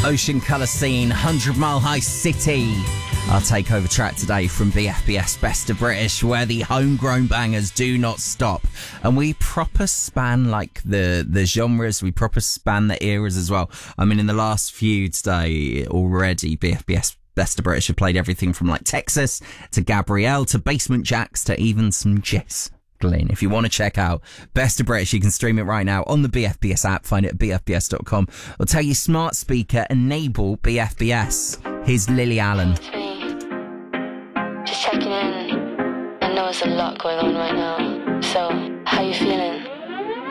Ocean Colour Scene, 100 Mile High City. Our takeover track today from BFBS Best of British, where the homegrown bangers do not stop. And we proper span like the genres, we proper span the eras as well. I mean, in the last few today already, BFBS Best of British have played everything from like Texas to Gabrielle to Basement Jaxx to even some Jess Glynn. If you want to check out Best of British, you can stream it right now on the BFBS app. Find it at bfbs.com or tell your smart speaker enable BFBS. Here's Lily Allen. Just checking in. I know there's a lot going on right now. So, how you feeling?